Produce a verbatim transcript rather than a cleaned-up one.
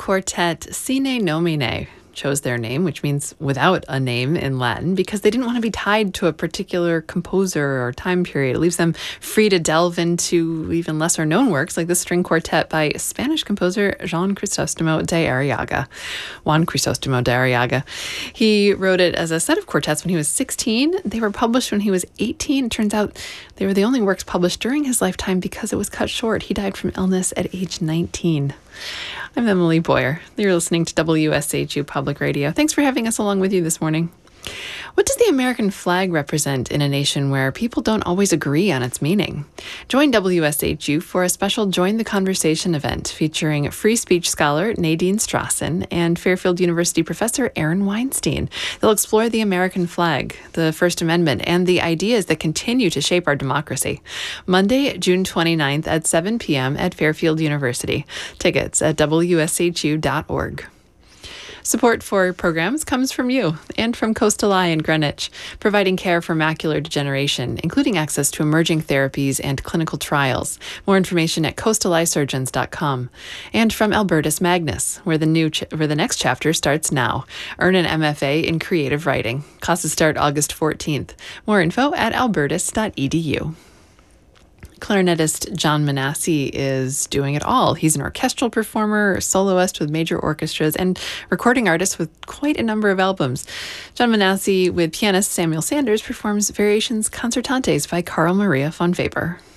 quartet Sine Nomine chose their name, which means without a name in Latin, because they didn't want to be tied to a particular composer or time period. It leaves them free to delve into even lesser known works like the string quartet by Spanish composer Juan Crisostomo de Arriaga. Juan Crisostomo de Arriaga. He wrote it as a set of quartets when he was sixteen. They were published when he was eighteen. It turns out they were the only works published during his lifetime because it was cut short. He died from illness at age nineteen. I'm Emily Boyer. You're listening to W S H U Public Radio. Thanks for having us along with you this morning. What does the American flag represent in a nation where people don't always agree on its meaning? Join W S H U for a special Join the Conversation event featuring free speech scholar Nadine Strassen and Fairfield University professor Aaron Weinstein. They'll explore the American flag, the First Amendment, and the ideas that continue to shape our democracy. Monday, June twenty-ninth at seven p.m. at Fairfield University. Tickets at w s h u dot org. Support for programs comes from you and from Coastal Eye in Greenwich, providing care for macular degeneration, including access to emerging therapies and clinical trials. More information at coastal eye surgeons dot com. And from Albertus Magnus, where the new ch- where the next chapter starts now. Earn an M F A in creative writing. Classes start August fourteenth. More info at albertus dot e d u. Clarinetist John Manassi is doing it all. He's an orchestral performer, soloist with major orchestras, and recording artist with quite a number of albums. John Manassi, with pianist Samuel Sanders, performs Variations Concertantes by Carl Maria von Weber.